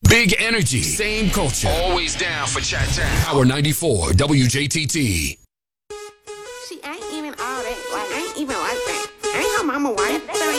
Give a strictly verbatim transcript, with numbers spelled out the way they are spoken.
Big energy, same culture. Always down for chat chat. Power ninety-four, W J T T. She ain't even all that. Like, I ain't even like that. Ain't her mama white.